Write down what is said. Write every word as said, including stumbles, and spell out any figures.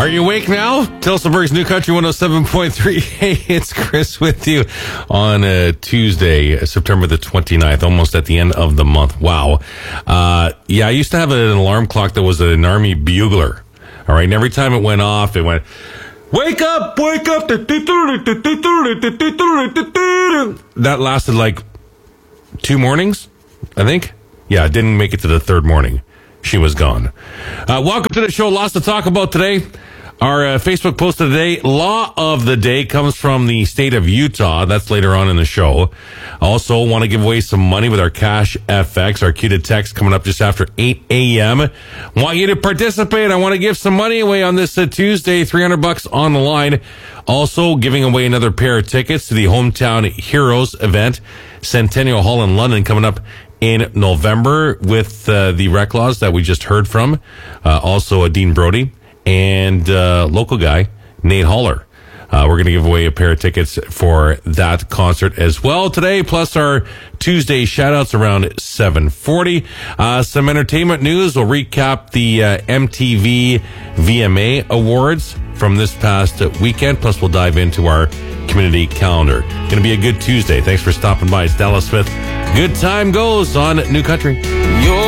Are you awake now? Tilsonburg's New Country one oh seven point three. Hey, it's Chris with you on uh, Tuesday, September the twenty-ninth, almost at the end of the month. Wow. Uh, yeah, I used to have an alarm clock that was an Army bugler. All right, and every time it went off, it went, wake up, wake up. That lasted like two mornings, I think. Yeah, it didn't make it to the third morning. She was gone. Uh, welcome to the show. Lots to talk about today. Our uh, Facebook post of the day, Law of the Day, comes from the state of Utah. That's later on in the show. Also, want to give away some money with our Cash F X, our cue to text coming up just after eight a.m. Want you to participate. I want to give some money away on this uh, Tuesday, three hundred bucks on the line. Also, giving away another pair of tickets to the Hometown Heroes event, Centennial Hall in London, coming up in November with uh, the Rec Laws that we just heard from. Uh, also, uh, Dean Brody and uh, local guy, Nate Haller. Uh, we're going to give away a pair of tickets for that concert as well today, plus our Tuesday shout-outs around seven forty. Uh, some entertainment news. We'll recap the uh, M T V V M A Awards from this past weekend, plus we'll dive into our community calendar. Going to be a good Tuesday. Thanks for stopping by. It's Dallas Smith. Good time goes on New Country. You're